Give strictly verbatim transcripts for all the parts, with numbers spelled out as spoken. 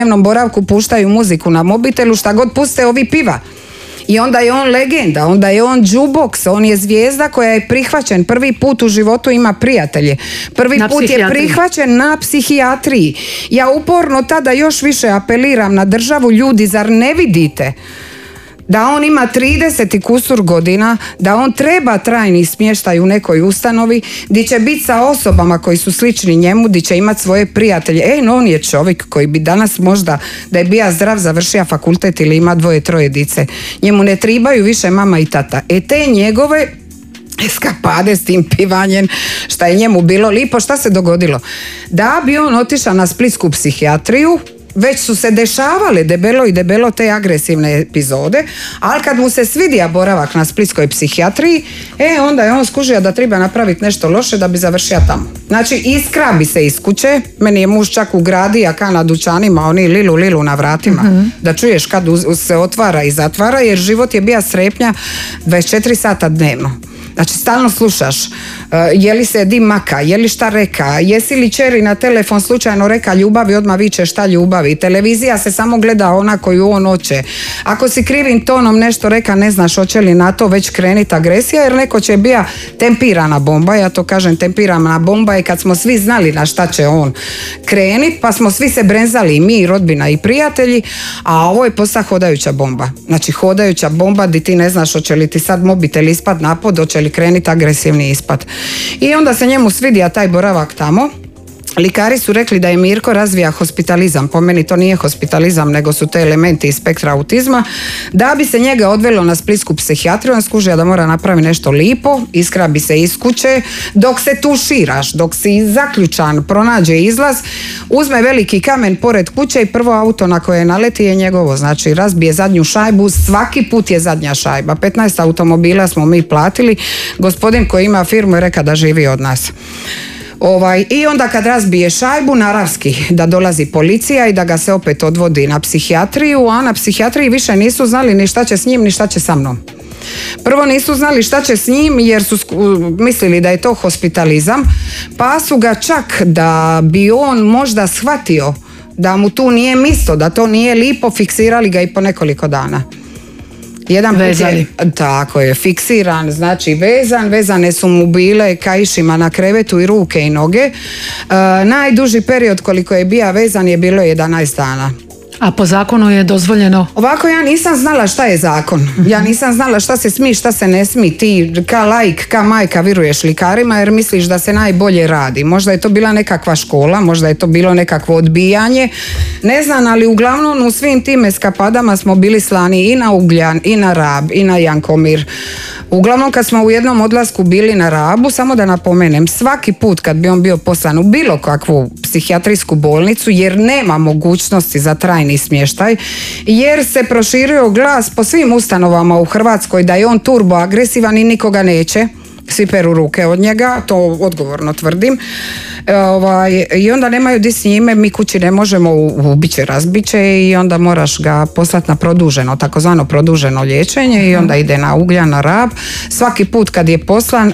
dnevnom boravku puštaju muziku na mobitelu, šta god puste ovi piva. I onda je on legenda, onda je on jukebox, on je zvijezda koja je prihvaćen. Prvi put u životu ima prijatelje. Prvi na put je prihvaćen na psihijatriji. Ja uporno tada još više apeliram na državu, ljudi, zar ne vidite da on ima trideset i kusur godina, da on treba trajni smještaj u nekoj ustanovi, gdje će biti sa osobama koji su slični njemu, gdje će imati svoje prijatelje. E, no on je čovjek koji bi danas možda, da je bija zdrav, završio fakultet ili ima dvoje, troje dice. Njemu ne tribaju više mama i tata. E, te njegove eskapade s tim pivanjem, šta je njemu bilo lipo, šta se dogodilo? Da bi on otišao na splitsku psihijatriju, već su se dešavale debelo i debelo te agresivne epizode, ali kad mu se svidija boravak na splitskoj psihijatriji, e, onda je on skužio da treba napraviti nešto loše da bi završio tamo. Znači, iskrabi se iz kuće, meni je muž čak ugradio ka na dućanima, oni lilu lilu na vratima, mm-hmm. da čuješ kad se otvara i zatvara, jer život je bija strepnja dvadeset četiri sata dnevno. Znači, stalno slušaš, uh, je li se di maka, je li šta reka, jesi li čeri na telefon slučajno reka ljubavi, odmah viče šta ljubavi, televizija se samo gleda ona koju on hoće. Ako si krivim tonom nešto reka, ne znaš hoće li na to već kreniti agresija, jer neko će bija tempirana bomba, ja to kažem tempirana bomba je kad smo svi znali na šta će on kreniti, pa smo svi se brenzali, i mi, i rodbina, i prijatelji, a ovo je posta hodajuća bomba. Znači, hodajuća bomba di ti ne znaš hoće li ti sad mobitel ispad napod, hoće li krenuti agresivni ispad. I onda se njemu svidija taj boravak tamo. Likari su rekli da je Mirko razvija hospitalizam. Po meni to nije hospitalizam, nego su te elementi iz spektra autizma. Da bi se njega odvelo na splitsku psihijatriju, on skužio da mora napraviti nešto lipo, iskrabi se iz kuće, dok se tuširaš, dok si zaključan, pronađe izlaz, uzme veliki kamen pored kuće i prvo auto na koje naleti je njegovo. Znači, razbije zadnju šajbu, svaki put je zadnja šajba. petnaest automobila smo mi platili. Gospodin koji ima firmu je rekao da živi od nas. Ovaj, i onda kad razbije šajbu, naravski da dolazi policija i da ga se opet odvodi na psihijatriju, a na psihijatriji više nisu znali ni šta će s njim, ni šta će sa mnom. Prvo nisu znali šta će s njim jer su mislili da je to hospitalizam, pa su ga čak da bi on možda shvatio da mu tu nije mjesto, da to nije lipo, fiksirali ga i po nekoliko dana. Jedan put je, tako je, fiksiran, znači vezan, vezane su mu bile kaišima na krevetu i ruke i noge. E, najduži period koliko je bija vezan je bilo jedanaest dana. A po zakonu je dozvoljeno? Ovako, ja nisam znala šta je zakon. Ja nisam znala šta se smije, šta se ne smije. Ti ka laik, ka majka viruješ likarima jer misliš da se najbolje radi. Možda je to bila nekakva škola, možda je to bilo nekakvo odbijanje. Ne znam, ali uglavnom u svim tim eskapadama smo bili slani i na Ugljan, i na Rab, i na Jankomir. Uglavnom kad smo u jednom odlasku bili na Rabu, samo da napomenem, svaki put kad bi on bio poslan u bilo kakvu psihijatrijsku bolnicu, jer nema mogućnosti za trajni smještaj, jer se proširio glas po svim ustanovama u Hrvatskoj da je on turbo agresivan i nikoga neće, svi peru ruke od njega, to odgovorno tvrdim. E, ovaj, i onda nemaju di s njime, mi kući ne možemo, ubiće, razbiće i onda moraš ga poslati na produženo, takozvano produženo liječenje i onda ide na Ugljan, na Rab. Svaki put kad je poslan,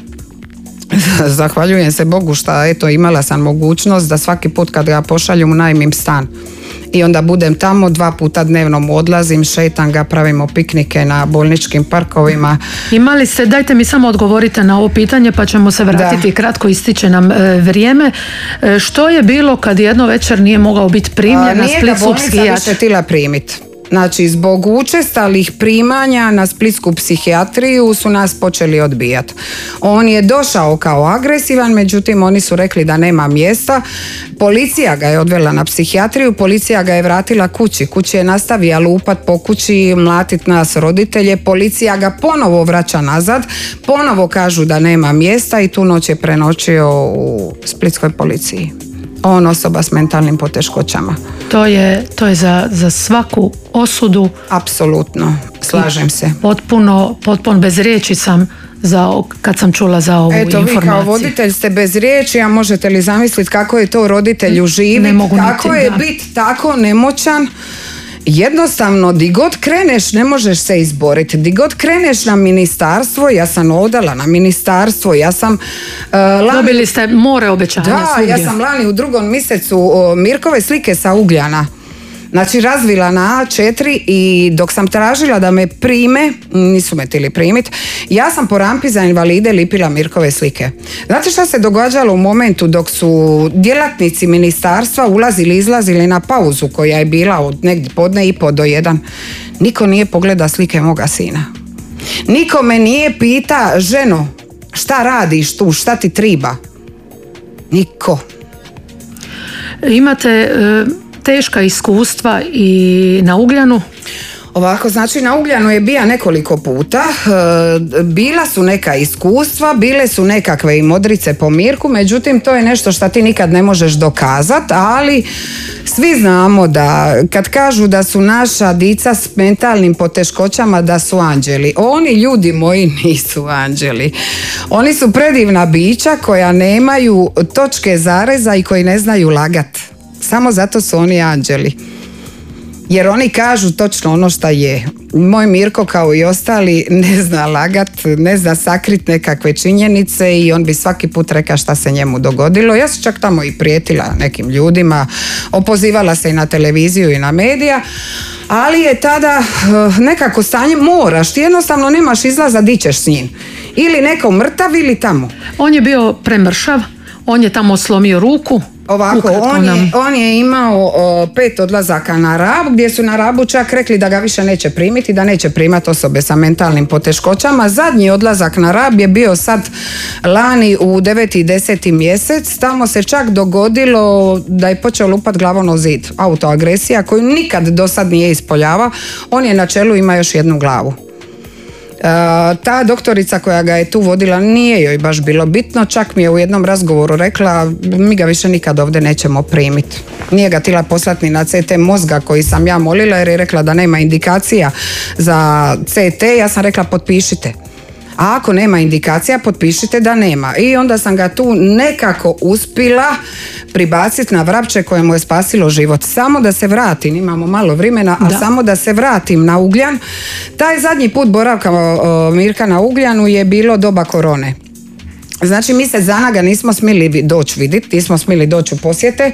zahvaljujem se Bogu što eto imala sam mogućnost da svaki put kad ga pošalju unajmim stan. I onda budem tamo, dva puta dnevno mu odlazim, šetam ga, pravimo piknike na bolničkim parkovima. Imali ste, dajte mi samo odgovorite na ovo pitanje pa ćemo se vratiti, da. Kratko ističe nam e, vrijeme. E, što je bilo kad jedno večer nije mogao biti primljen na splitsku psihijatru? Nije ga bolnica više tila primiti. Znači, zbog učestalih primanja na splitsku psihijatriju su nas počeli odbijati. On je došao kao agresivan, međutim oni su rekli da nema mjesta. Policija ga je odvela na psihijatriju, policija ga je vratila kući. Kući je nastavio lupat po kući, mlatit nas roditelje. Policija ga ponovo vraća nazad, ponovo kažu da nema mjesta i tu noć je prenoćio u splitskoj policiji. On osoba s mentalnim poteškoćama. To je, to je za, za svaku osudu. Apsolutno, slažem se. Potpuno, potpuno bez riječi sam za, kad sam čula za ovu Eto, informaciju. Eto, vi kao voditelj ste bez riječi, a možete li zamisliti kako je to roditelju živjeti, kako niti, je biti tako nemoćan. Jednostavno, di god kreneš ne možeš se izboriti. Di god kreneš na ministarstvo, ja sam odala na ministarstvo, ja sam uh, lani... Dobili ste more obećanja. Da, svugdje. Ja sam lani u drugom mjesecu uh, Mirkove slike sa Ugljana. Znači razvila na A četiri i dok sam tražila da me prime, nisu me tili primit, ja sam po rampi za invalide lipila Mirkove slike. Znate šta se događalo u momentu dok su djelatnici ministarstva ulazili, izlazili na pauzu koja je bila od negdje podne i po do jedan? Niko nije pogleda slike moga sina. Niko me nije pita, ženo, šta radiš tu, šta ti triba? Niko. Imate e, teška iskustva i na Ugljanu? Ovako, znači na Ugljanu je bija nekoliko puta, e, bila su neka iskustva, bile su nekakve i modrice po Mirku, međutim to je nešto što ti nikad ne možeš dokazati, ali svi znamo da kad kažu da su naša dica s mentalnim poteškoćama da su anđeli, oni ljudi moji nisu anđeli. Oni su predivna bića koja nemaju točke zareza i koji ne znaju lagat. Samo zato su oni anđeli. Jer oni kažu točno ono šta je. Moj Mirko kao i ostali ne zna lagat, ne zna sakrit nekakve činjenice i on bi svaki put rekao šta se njemu dogodilo. Ja sam čak tamo i prijetila nekim ljudima, opozivala se i na televiziju i na medija, ali je tada nekako stanje, moraš, ti jednostavno nemaš izlaza, di ćeš s njim. Ili neko mrtav ili tamo. On je bio premršav, on je tamo slomio ruku. Ovako, on je, on je imao o, pet odlazaka na Rab, gdje su na Rabu čak rekli da ga više neće primiti, da neće primati osobe sa mentalnim poteškoćama. Zadnji odlazak na Rab je bio sad lani u deveti i deseti mjesec. Tamo se čak dogodilo da je počeo lupat glavom o zid. Autoagresija koju nikad do sad nije ispoljavao. On je na čelu, ima još jednu glavu. Uh, ta doktorica koja ga je tu vodila nije joj baš bilo bitno, čak mi je u jednom razgovoru rekla mi ga više nikad ovdje nećemo primiti. Nije ga tila poslati ni na C T mozga koji sam ja molila jer je rekla da nema indikacija za C T, ja sam rekla potpišite. A ako nema indikacija, potpišite da nema. I onda sam ga tu nekako uspila pribaciti na Vrapče koje mu je spasilo život. Samo da se vratim, imamo malo vremena, a da. samo da se vratim na Ugljan. Taj zadnji put boravka o, Mirka na Ugljanu je bilo doba korone. Znači mjesec dana ga nismo smjeli doći vidjeti, nismo smjeli doći u posjete.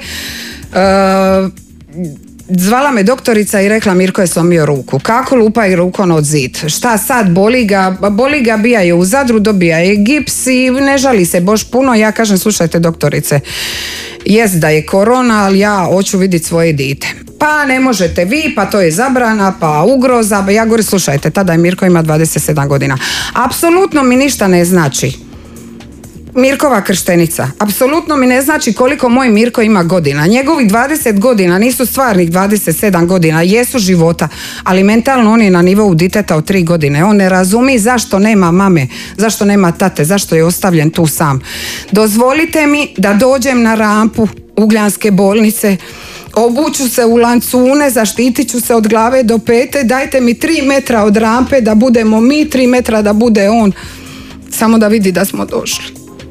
E, Zvala me doktorica i rekla Mirko je slomio ruku. Kako lupa i rukom od zid? Šta sad, boli ga? Boli ga, bija je u Zadru, dobija je gips i ne žali se boš puno. Ja kažem, slušajte doktorice, jest da je korona, ali ja hoću vidjeti svoje dite. Pa ne možete vi, pa to je zabrana, pa ugroza. Ja govorim, slušajte, tada je Mirko ima dvadeset sedam godina. Apsolutno mi ništa ne znači Mirkova krštenica. Apsolutno mi ne znači koliko moj Mirko ima godina. Njegovi dvadeset godina nisu stvarnih dvadeset sedam godina, jesu života, ali mentalno on je na nivou diteta od tri godine. On ne razumi zašto nema mame, zašto nema tate, zašto je ostavljen tu sam. Dozvolite mi da dođem na rampu Ugljanske bolnice, obuću se u lancune, zaštitit ću se od glave do pete, dajte mi tri metra od rampe da budemo mi, tri metra da bude on, samo da vidi da smo došli.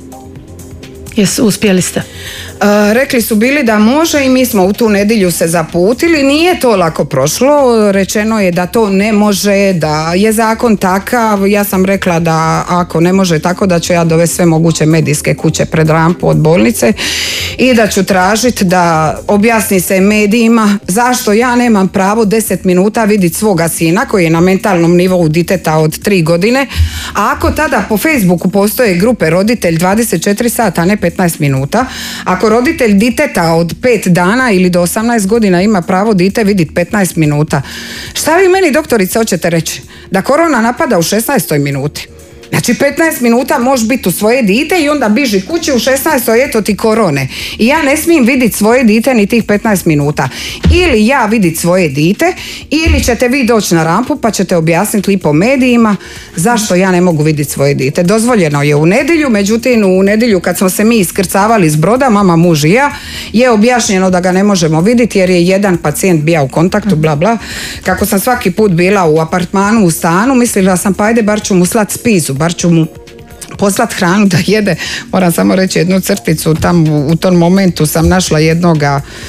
Jesu, uspjeli ste? Uh, rekli su bili da može i mi smo u tu nedjelju se zaputili. Nije to lako prošlo, rečeno je da to ne može, da je zakon takav. Ja sam rekla da ako ne može tako da ću ja dovesti sve moguće medijske kuće pred rampu od bolnice i da ću tražiti da objasni se medijima zašto ja nemam pravo deset minuta vidjeti svoga sina koji je na mentalnom nivou diteta od tri godine, a ako tada po Facebooku postoje grupe roditelj dvadeset četiri sata, a ne petnaest minuta, ako roditelj diteta od pet dana ili do osamnaest godina ima pravo dite vidjeti petnaest minuta, šta vi meni doktorice hoćete reći? Da korona napada u šesnaestoj minuti? Znači petnaest minuta možeš biti u svoje dite i onda biži kući u šesnaestoj eto ti korone. I ja ne smijem vidjeti svoje dite ni tih petnaest minuta. Ili ja vidjeti svoje dite ili ćete vi doći na rampu pa ćete objasniti lipo medijima zašto ja ne mogu vidjeti svoje dite. Dozvoljeno je u nedjelju, međutim u nedjelju kad smo se mi iskrcavali s broda, mama, muž i ja, je objašnjeno da ga ne možemo vidjeti jer je jedan pacijent bio u kontaktu, bla bla. Kako sam svaki put bila u apartmanu, u stanu, mislila sam pa ajde bar ću mu slat spizu, bar ću mu poslat hranu da jede. Moram samo reći jednu crticu, tam u tom momentu sam našla jednoga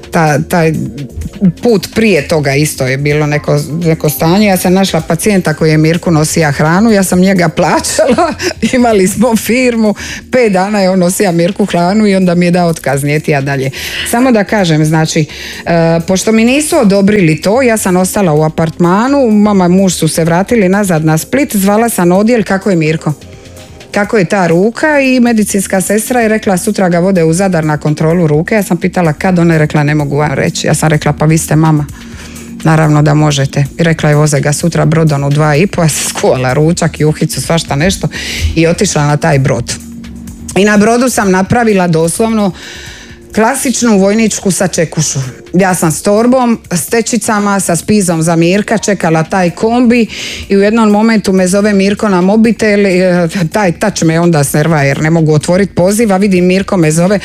ta, taj put prije toga isto je bilo neko, neko stanje. Ja sam našla pacijenta koji je Mirku nosija hranu, ja sam njega plaćala, imali smo firmu, pet dana je on nosija Mirku hranu i onda mi je dao otkaz, nijeti ja dalje. Samo da kažem, znači, e, pošto mi nisu odobrili to, ja sam ostala u apartmanu, mama i muž su se vratili nazad na Split, zvala sam odjel kako je Mirko. Kako je ta ruka i medicinska sestra je rekla sutra ga vode u Zadar na kontrolu ruke. Ja sam pitala kad, ona je rekla ne mogu vam reći. Ja sam rekla pa vi ste mama. Naravno da možete. I rekla je voze ga sutra brodom u dva i po. Ja sam skuvala ručak, juhicu, svašta nešto i otišla na taj brod. I na brodu sam napravila doslovno klasičnu vojničku sačekušu. Ja sam s torbom, s tečicama, sa spizom za Mirka čekala taj kombi i u jednom momentu me zove Mirko na mobitel, taj tač me onda snerva jer ne mogu otvoriti poziv, a vidim Mirko me zove.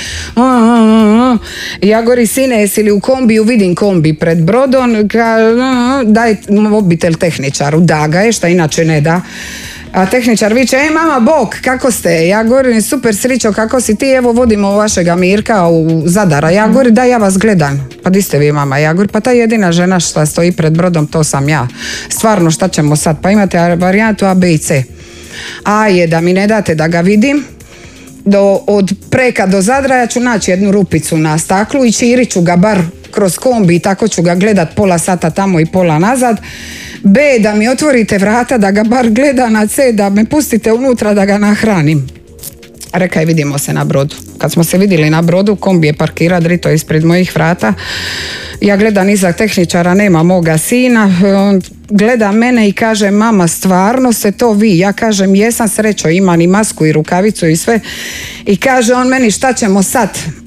Ja gori sine, jesi li u kombiju, vidim kombi pred brodom, daj mobitel tehničaru, da ga je, šta inače ne da. A tehničar viče, ej mama, bok, kako ste? Ja govorim, super Srićo, kako si ti? Evo vodimo vašega Mirka u Zadara. Ja govorim, da ja vas gledam. Pa di ste vi mama? Ja govorim, pa ta jedina žena što stoji pred brodom, to sam ja. Stvarno, šta ćemo sad? Pa imate varijantu A, B i C. A je da mi ne date da ga vidim. Do, od Preka do Zadra ja ću naći jednu rupicu na staklu i čirit ću ga bar kroz kombi i tako ću ga gledat pola sata tamo i pola nazad. B, da mi otvorite vrata da ga bar gleda, na C, da me pustite unutra da ga nahranim. Rekaj, vidimo se na brodu. Kad smo se vidjeli na brodu, kombi je parkira drito ispred mojih vrata. Ja gledam iza tehničara, nema moga sina. On gleda mene i kaže, mama, stvarno ste to vi? Ja kažem, jesam Srećo, imam i masku i rukavicu i sve. I kaže on meni, šta ćemo sad?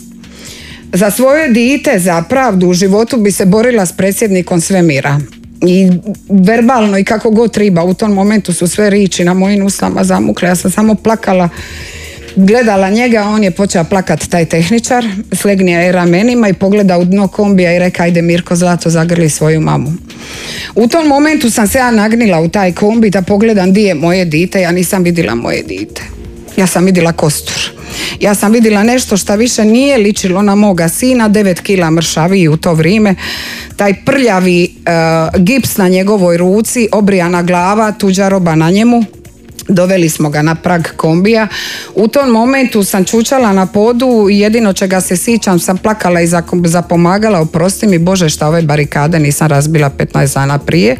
Za svoje dite, za pravdu u životu bi se borila s predsjednikom svemira. I verbalno i kako god treba, u tom momentu su sve riči na mojim usnama zamukle, ja sam samo plakala, gledala njega, on je počeo plakat, taj tehničar, slegnija je ramenima i pogleda u dno kombija i reka, ajde Mirko zlato, zagrli svoju mamu. U tom momentu sam se ja nagnila u taj kombi da pogledam di je moje dite, ja nisam vidjela moje dite. Ja sam vidjela kostur. Ja sam vidjela nešto što više nije ličilo na moga sina, devet kila mršaviji u to vrijeme, taj prljavi uh, gips na njegovoj ruci, obrijana glava, tuđa roba na njemu. Doveli smo ga na prag kombija. U tom momentu sam čučala na podu i jedino čega se sjećam sam plakala i zapomagala, oprosti mi Bože šta ove barikade nisam razbila petnaest dana prije.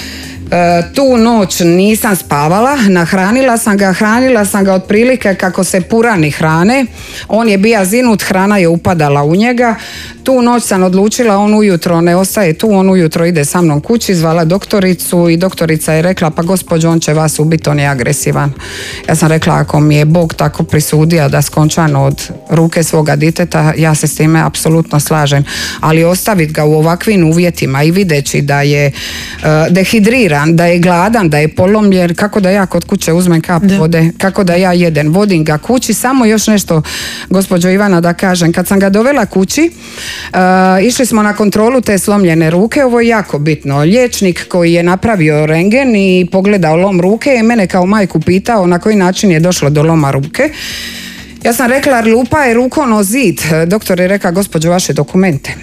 E, tu noć nisam spavala, nahranila sam ga, hranila sam ga otprilike kako se purani hrane. On je bija zinut, hrana je upadala u njega. Tu noć sam odlučila, on ujutro ne ostaje tu, on ujutro ide sa mnom kući, zvala doktoricu i doktorica je rekla, pa gospođo, on će vas ubiti, on je agresivan. Ja sam rekla, ako mi je Bog tako prisudio da skončan od ruke svoga djeteta, ja se s time apsolutno slažem, ali ostaviti ga u ovakvim uvjetima i videći da je uh, dehidriran, da je gladan, da je polomljen, kako da ja kod kuće uzmem kap da. vode, kako da ja jedem, vodim ga kući. Samo još nešto, gospođo Ivana, da kažem, kad sam ga dovela kući, Uh, išli smo na kontrolu te slomljene ruke. Ovo je jako bitno. Liječnik koji je napravio rentgen i pogledao lom ruke je mene kao majku pitao na koji način je došlo do loma ruke. Ja sam rekla, lupa je rukom o zid. Doktor je rekao, gospođo, vaše dokumente.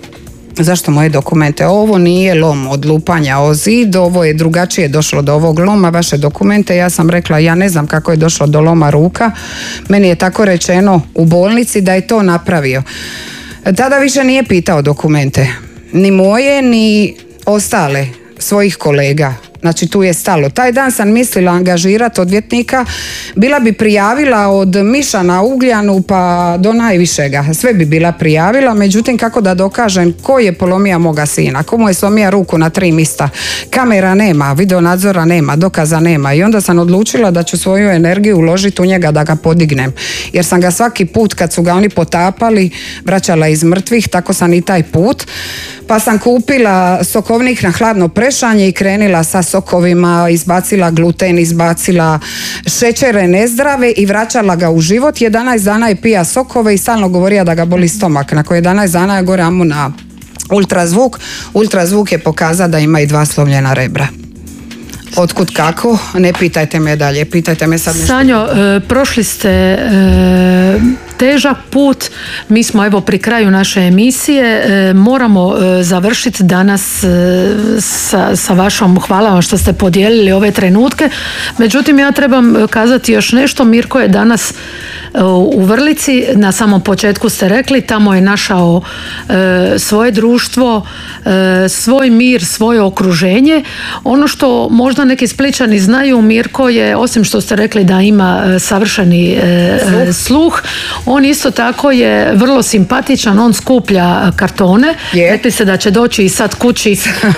Zašto moje dokumente? Ovo nije lom od lupanja o zid, ovo je drugačije došlo do ovog loma, vaše dokumente. Ja sam rekla, ja ne znam kako je došlo do loma ruka. Meni je tako rečeno u bolnici da je to napravio. Tada više nije pitao dokumente, ni moje, ni ostale svojih kolega. Znači tu je stalo. Taj dan sam mislila angažirati odvjetnika, bila bi prijavila od miša na Ugljanu pa do najvišega. Sve bi bila prijavila, međutim kako da dokažem ko je polomija moga sina, ko mu je slomija ruku na tri mista. Kamera nema, videonadzora nema, dokaza nema i onda sam odlučila da ću svoju energiju uložiti u njega da ga podignem. Jer sam ga svaki put kad su ga oni potapali vraćala iz mrtvih, tako sam i taj put. Pa sam kupila sokovnik na hladno prešanje i krenila sa sokovima, izbacila gluten, izbacila šećere nezdrave i vraćala ga u život. jedanaest dana je pija sokove i stalno govorio da ga boli stomak. Nakon jedanaest dana je gore amu na ultrazvuk. Ultrazvuk je pokazao da ima i dva slomljena rebra. Otkud kako? Ne pitajte me dalje, pitajte me sad nešto. Sanjo, e, prošli ste e, težak put. Mi smo evo pri kraju naše emisije, e, moramo e, završiti danas e, sa, sa vašom, hvala vam što ste podijelili ove trenutke. Međutim, ja trebam kazati još nešto. Mirko je danas e, u Vrlici, na samom početku ste rekli, tamo je našao e, svoje društvo, e, svoj mir, svoje okruženje. Ono što možda neki Splićani znaju, Mirko je, osim što ste rekli da ima e, savršeni e, sluh. sluh, on isto tako je vrlo simpatičan, on skuplja kartone. Je. Rekli ste da će doći i sad kući.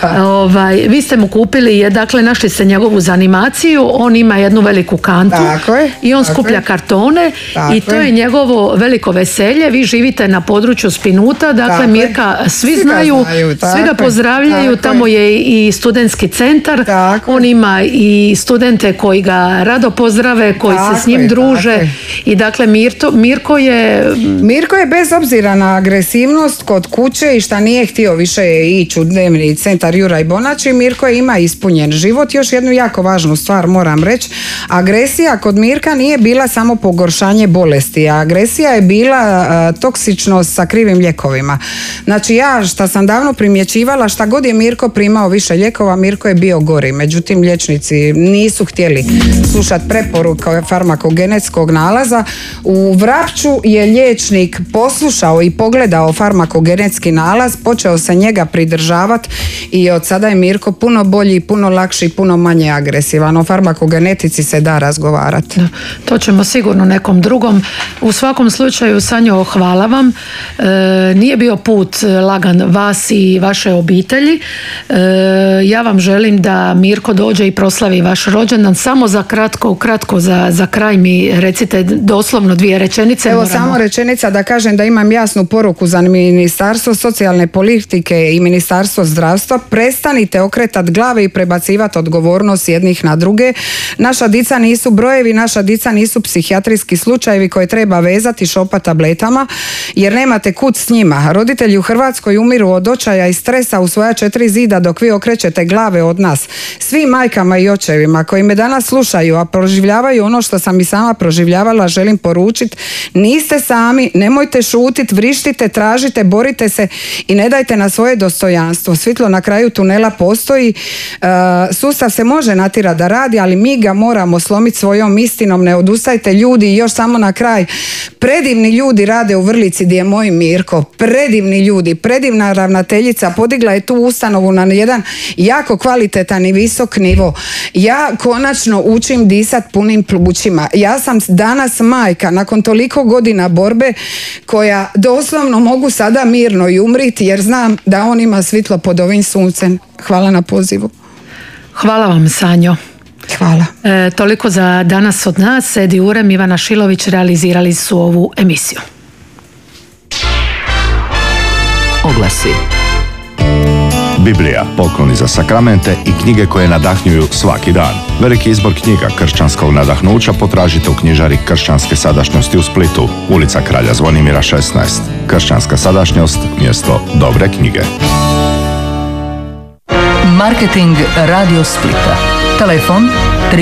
ovaj, vi ste mu kupili, je, dakle našli ste njegovu zanimaciju, on ima jednu veliku kantu je, i on skuplja je. kartone tako i to je njegovo veliko veselje. Vi živite na području Spinuta, dakle tako Mirka svi, svi znaju, znaju svi ga pozdravljaju, tamo je i studentski centar, tako on ima i studente koji ga rado pozdrave, koji tako se s njim je, druže i dakle Mirto, Mirko je... Mirko je bez obzira na agresivnost kod kuće i šta nije htio više ići u dnevni centar Juraj Bonači, Mirko je ima ispunjen život. Još jednu jako važnu stvar moram reći, agresija kod Mirka nije bila samo pogoršanje bolesti, agresija je bila a, toksičnost sa krivim lijekovima. Znači ja šta sam davno primjećivala, šta god je Mirko primao više lijekova, Mirko je bio gori. Međutim, liječnici nisu htjeli slušati preporuke farmakogenetskog nalaza. U Vrapču je liječnik poslušao i pogledao farmakogenetski nalaz, počeo se njega pridržavati i od sada je Mirko puno bolji, puno lakši, puno manje agresivan. O farmakogenetici se da razgovarati. Da, to ćemo sigurno nekom drugom. U svakom slučaju, Sanjo, hvala vam. E, nije bio put lagan vas i vaše obitelji. E, ja vam želim da Mirko dođe i proslavi vaš rođendan. Samo za kratko, kratko za, za kraj mi recite doslovno dvije rečenice. Evo moramo... samo rečenica da kažem da imam jasnu poruku za Ministarstvo socijalne politike i Ministarstvo zdravstva. Prestanite okretati glave i prebacivati odgovornost jednih na druge. Naša dica nisu brojevi, naša dica nisu psihijatrijski slučajevi koje treba vezati šopa tabletama jer nemate kud s njima. Roditelji u Hrvatskoj umiru od očaja i stresa u svoja četiri zida dok vi okrećete glave od nas. Svim majkama i očevima koji me danas slušaju, a proživljavaju ono što sam i sama proživljavala, želim poručiti, niste sami, nemojte šutiti, vrištite, tražite, borite se i ne dajte na svoje dostojanstvo. Svjetlo na kraju tunela postoji, uh, sustav se može natjerati da radi, ali mi ga moramo slomiti svojom istinom. Ne odustajte ljudi. I još samo na kraj, predivni ljudi rade u Vrlici gdje je moj Mirko, predivni ljudi, predivna ravnateljica podigla je tu ustanovu na jedan jako kvalitetan i visok nivo. Ja konačno učim disat punim plućima. Ja sam danas majka nakon toliko godina borbe koja doslovno mogu sada mirno i umriti jer znam da on ima svitlo pod ovim suncem. Hvala na pozivu. Hvala vam, Sanjo. Hvala. E, toliko za danas od nas. Edi Urem, Ivana Šilović realizirali su ovu emisiju. Oglasi. Biblija, pokloni za sakramente i knjige koje nadahnjuju svaki dan. Veliki izbor knjiga kršćanskog nadahnuća potražite u knjižari Kršćanske sadašnjosti u Splitu, ulica Kralja Zvonimira šesnaest. Kršćanska sadašnjost, mjesto dobre knjige. Marketing Radio Splita. Telefon